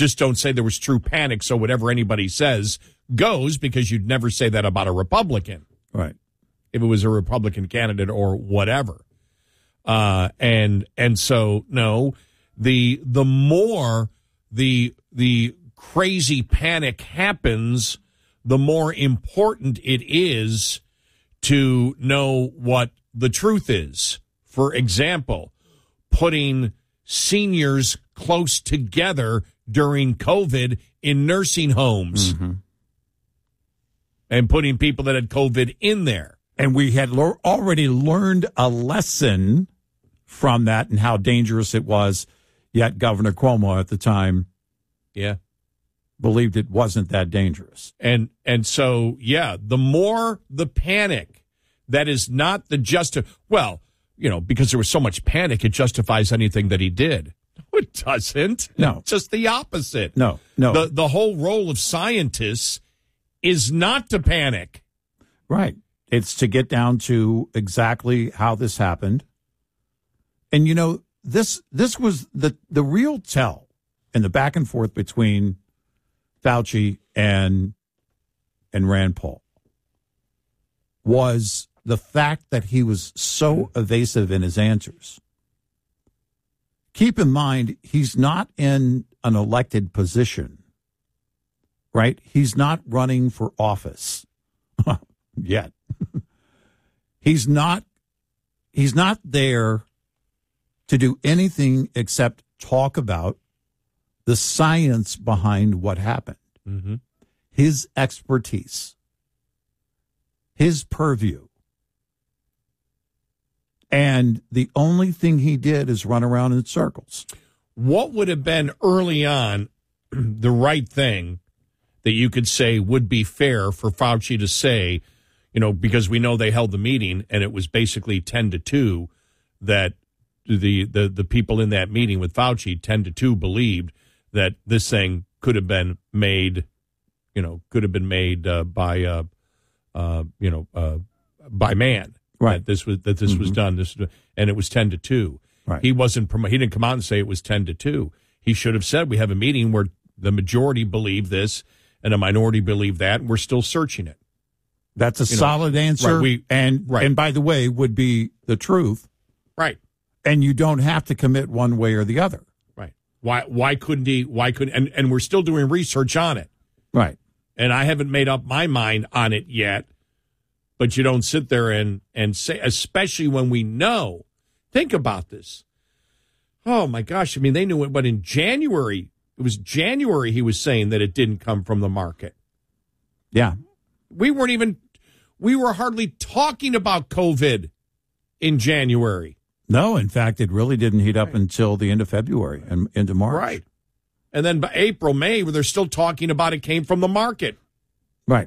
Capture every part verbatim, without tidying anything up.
just don't say there was true panic, so whatever anybody says goes, because you'd never say that about a Republican. Right. If it was a Republican candidate or whatever. Uh, and and so, no, the the more the the crazy panic happens, the more important it is to know what the truth is. For example, putting seniors close together during COVID in nursing homes Mm-hmm. and putting people that had COVID in there. And we had lo- already learned a lesson from that and how dangerous it was, yet Governor Cuomo at the time Yeah. believed it wasn't that dangerous. And and so, yeah, the more the panic, that is not the just, well, you know, because there was so much panic, it justifies anything that he did. No, it doesn't. No. Just the opposite. No, no. The, the whole role of scientists is not to panic. Right. It's to get down to exactly how this happened. And, you know, this this was the, the real tell in the back and forth between Fauci and and Rand Paul was the fact that he was so evasive in his answers. Keep in mind, he's not in an elected position, right? He's not running for office yet. He's not he's not there to do anything except talk about the science behind what happened, Mm-hmm. his expertise, his purview. And the only thing he did is run around in circles. What would have been early on the right thing that you could say would be fair for Fauci to say, you know, because we know they held the meeting and it was basically ten to two that the, the, the people in that meeting with Fauci, ten to two, believed that this thing could have been made, you know, could have been made uh, by, uh, uh, you know, uh, by man. Right. That this was that this Mm-hmm. was done. This and it was ten to two. Right. He wasn't. Promo- he didn't come out and say it was ten to two. He should have said we have a meeting where the majority believe this and a minority believe that, and we're still searching it. That's a You know, solid answer. right, we- and right. and by the way, would be the truth. Right. And you don't have to commit one way or the other. Right. Why? Why couldn't he? Why couldn't? And and we're still doing research on it. Right. And I haven't made up my mind on it yet. But you don't sit there and, and say, especially when we know. Think about this. Oh, my gosh. I mean, they knew it, but in January, it was January he was saying that it didn't come from the market. Yeah. We weren't even, we were hardly talking about COVID in January. No, in fact, it really didn't heat up Right. until the end of February and into March. Right. And then by April, May, where they're still talking about it came from the market. Right.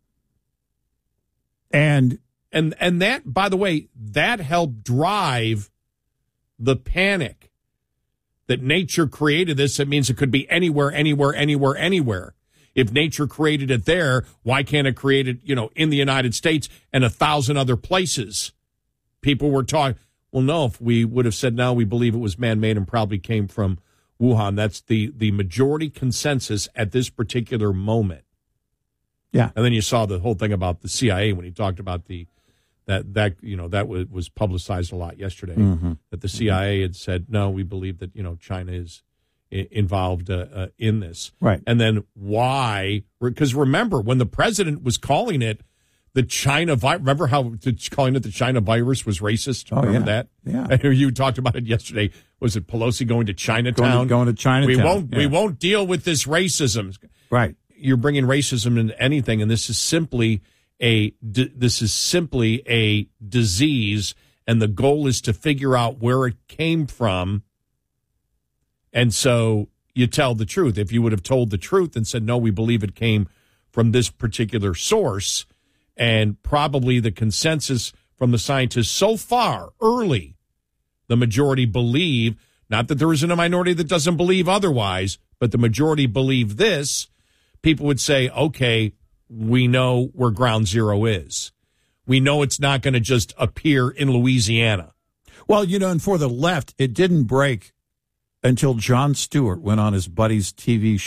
And And and that, by the way, that helped drive the panic that nature created this. It means it could be anywhere, anywhere, anywhere, anywhere. If nature created it there, why can't it create it, you know, in the United States and a thousand other places? People were talking, well, no, if we would have said, no, we believe it was man-made and probably came from Wuhan. That's the, the majority consensus at this particular moment. yeah. And then you saw the whole thing about the C I A when he talked about the that that you know that was, was publicized a lot yesterday. Mm-hmm. That the C I A had said no, we believe that you know China is I- involved uh, uh, in this. Right. And then why? Because remember when the president was calling it the China virus. Remember how the, calling it the China virus was racist? Oh, remember yeah. that? Yeah. I hear you talked about it yesterday. Was it Pelosi going to Chinatown? Going to, going to Chinatown. we won't. Yeah. We won't deal with this racism. Right. You're bringing racism into anything, and this is simply a this is simply a disease, and the goal is to figure out where it came from. And so you tell the truth. If you would have told the truth and said, no, we believe it came from this particular source, and probably the consensus from the scientists so far early, the majority believe, not that there isn't a minority that doesn't believe otherwise, but the majority believe this. People would say, okay, we know where ground zero is. We know it's not going to just appear in Louisiana. Well, you know, and for the left, it didn't break until Jon Stewart went on his buddy's T V show.